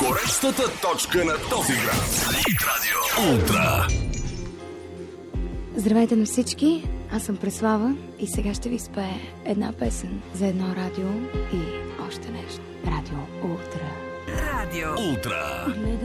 Горещата точка на този град. Хит радио Ултра. Здравейте на всички, аз съм Преслава и сега ще ви спее една песен за едно радио и още нещо. Радио Ултра. Радио Ултра. Гледам